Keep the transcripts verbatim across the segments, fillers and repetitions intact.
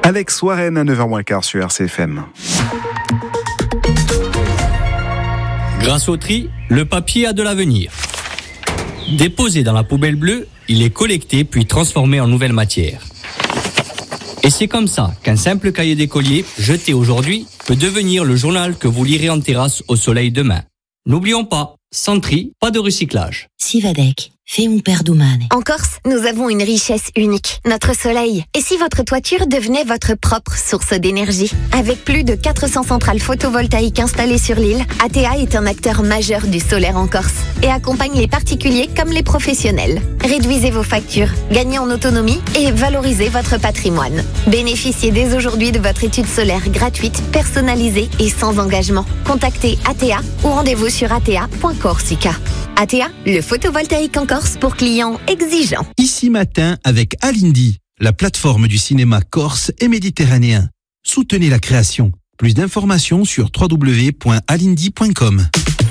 Alex Warren à neuf heures moins quart sur R C F M. Grâce au tri, le papier a de l'avenir. Déposé dans la poubelle bleue, il est collecté puis transformé en nouvelle matière. Et c'est comme ça qu'un simple cahier d'écolier, jeté aujourd'hui, peut devenir le journal que vous lirez en terrasse au soleil demain. N'oublions pas, sans tri, pas de recyclage. Sivadec, fais un perdumane. En Corse, nous avons une richesse unique, notre soleil. Et si votre toiture devenait votre propre source d'énergie? Avec plus de quatre cents centrales photovoltaïques installées sur l'île, A T A est un acteur majeur du solaire en Corse et accompagne les particuliers comme les professionnels. Réduisez vos factures, gagnez en autonomie et valorisez votre patrimoine. Bénéficiez dès aujourd'hui de votre étude solaire gratuite, personnalisée et sans engagement. Contactez A T A ou rendez-vous sur a t a point corsica. A T A, le photovoltaïque en Corse pour clients exigeants. Ici matin avec Alindy, la plateforme du cinéma corse et méditerranéen. Soutenez la création. Plus d'informations sur w w w point alindy point com.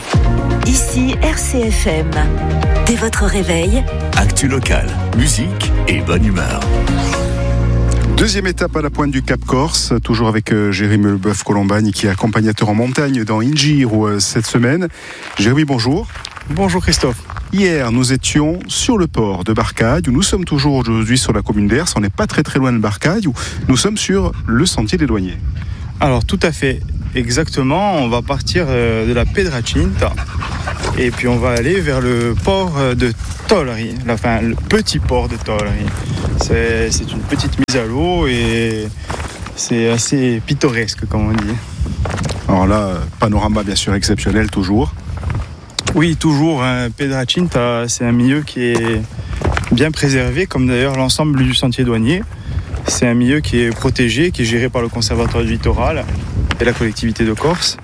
Ici R C F M. Dès votre réveil, actu local, musique et bonne humeur. Deuxième étape à la pointe du Cap Corse, toujours avec euh, Jérémy Leboeuf-Colombagne qui est accompagnateur en montagne dans Injiro euh, cette semaine. Jérémy, bonjour. Bonjour Christophe. Hier, nous étions sur le port de Barcaille, où nous sommes toujours aujourd'hui sur la commune d'Ers. On n'est pas très très loin de Barcaille, où nous sommes sur le sentier des douaniers. Alors tout à fait, exactement. On va partir euh, de la Pedracinta et puis on va aller vers le port de Tolari, enfin le petit port de Tolari. C'est, c'est une petite mise à l'eau et c'est assez pittoresque comme on dit. Alors là, panorama bien sûr exceptionnel toujours. Oui, toujours. Hein. Pedracinta, c'est un milieu qui est bien préservé, comme d'ailleurs l'ensemble du sentier douanier. C'est un milieu qui est protégé, qui est géré par le Conservatoire du Littoral et la collectivité de Corse,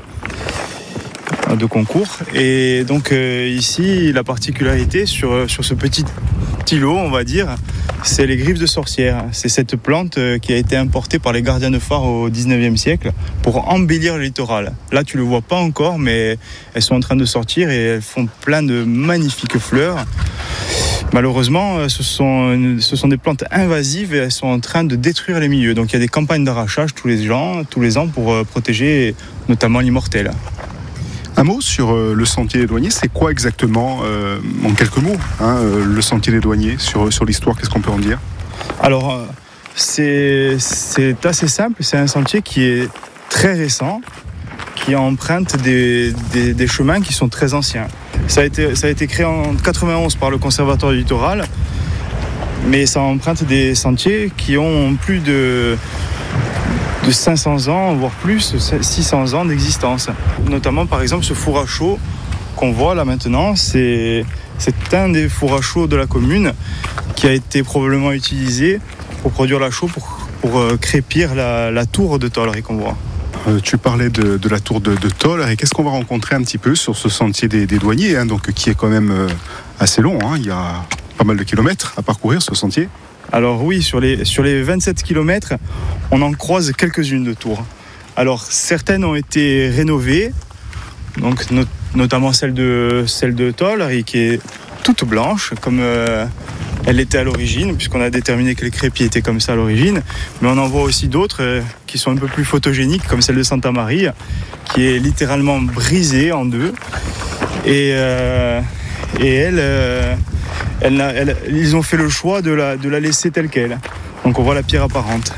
de Concours. Et donc euh, ici, la particularité sur, sur ce petit îlot, on va dire, c'est les griffes de sorcière. C'est cette plante qui a été importée par les gardiens de phare au dix-neuvième siècle pour embellir le littoral. Là, tu le vois pas encore, mais elles sont en train de sortir et elles font plein de magnifiques fleurs. Malheureusement, ce sont, ce sont des plantes invasives et elles sont en train de détruire les milieux. Donc il y a des campagnes d'arrachage tous les ans, tous les ans pour protéger notamment l'immortel. Un mot sur euh, le sentier des douaniers, c'est quoi exactement, euh, en quelques mots, hein, euh, le sentier des douaniers, sur, sur l'histoire, qu'est-ce qu'on peut en dire? Alors, euh, c'est, c'est assez simple, c'est un sentier qui est très récent, qui emprunte des, des, des chemins qui sont très anciens. Ça a été, ça a été créé en quatre-vingt-onze par le Conservatoire du Littoral, mais ça emprunte des sentiers qui ont plus de... de cinq cents ans, voire plus, six cents ans d'existence. Notamment, par exemple, ce four à chaud qu'on voit là maintenant, c'est, c'est un des fours à chaud de la commune qui a été probablement utilisé pour produire la chaux, pour, pour euh, crépir la, la tour de Tolari qu'on voit. Euh, tu parlais de, de la tour de, de Tolari, et qu'est-ce qu'on va rencontrer un petit peu sur ce sentier des, des douaniers, hein, donc, qui est quand même euh, assez long, hein, il y a pas mal de kilomètres à parcourir ce sentier. Alors oui, sur les, sur les vingt-sept kilomètres, on en croise quelques-unes de tours. Alors certaines ont été rénovées, donc not, notamment celle de, celle de Tolari qui est toute blanche, comme euh, elle était à l'origine, puisqu'on a déterminé que les crépis étaient comme ça à l'origine. Mais on en voit aussi d'autres euh, qui sont un peu plus photogéniques, comme celle de Santa Maria, qui est littéralement brisée en deux. Et, euh, et elle... Euh, Elle, elle, ils ont fait le choix de la, de la laisser telle qu'elle. Donc on voit la pierre apparente.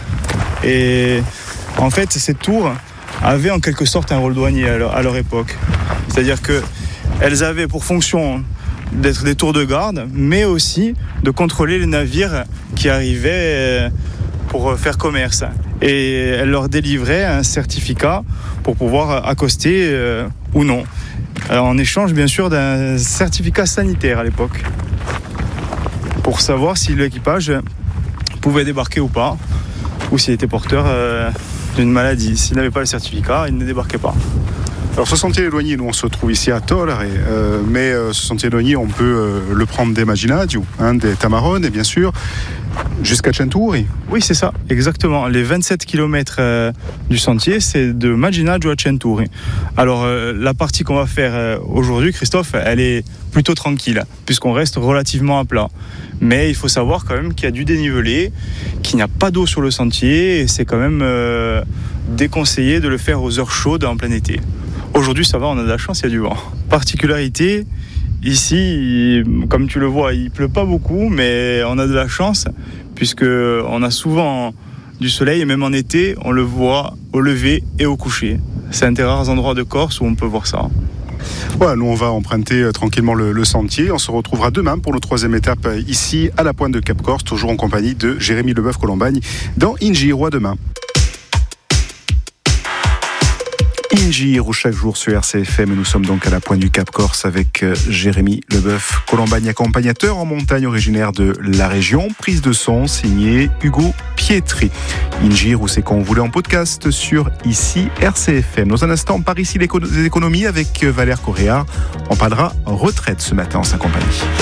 Et en fait, cette tour avait en quelque sorte un rôle douanier à leur, à leur époque. C'est-à-dire qu'elles avaient pour fonction d'être des tours de garde, mais aussi de contrôler les navires qui arrivaient pour faire commerce. Et elles leur délivraient un certificat pour pouvoir accoster euh, ou non. Alors, en échange, bien sûr, d'un certificat sanitaire à l'époque, pour savoir si l'équipage pouvait débarquer ou pas, ou s'il était porteur euh, d'une maladie. S'il n'avait pas le certificat, il ne débarquait pas. Alors ce sentier des douaniers, nous on se trouve ici à Tollare, euh, mais euh, ce sentier des douaniers, on peut euh, le prendre des Maginadio, hein, des Tamarones, et bien sûr jusqu'à Centuri. Oui, c'est ça, exactement. Les vingt-sept kilomètres euh, du sentier, c'est de Maginaggio à Centuri. Alors, euh, la partie qu'on va faire euh, aujourd'hui, Christophe, elle est plutôt tranquille, puisqu'on reste relativement à plat. Mais il faut savoir quand même qu'il y a du dénivelé, qu'il n'y a pas d'eau sur le sentier, et c'est quand même euh, déconseillé de le faire aux heures chaudes en plein été. Aujourd'hui, ça va, on a de la chance, il y a du vent. Particularité, ici, comme tu le vois, il pleut pas beaucoup, mais on a de la chance, puisqu'on a souvent du soleil, et même en été, on le voit au lever et au coucher. C'est un des rares endroits de Corse où on peut voir ça. Voilà, nous on va emprunter euh, tranquillement le, le sentier. On se retrouvera demain pour notre troisième étape euh, ici à la pointe de Cap Corse, toujours en compagnie de Jérémy Leboeuf-Colombagne dans Ingiro à demain. Ingiro chaque jour sur R C F M et nous sommes donc à la pointe du Cap Corse avec euh, Jérémy Leboeuf-Colombagne, accompagnateur en montagne originaire de la région. Prise de son signée Hugo Pietri. Ingiro, c'est qu'on voulait en podcast sur ici R C F M. Dans un instant, par ici les économies avec Valère Correa. On parlera retraite ce matin en sa compagnie.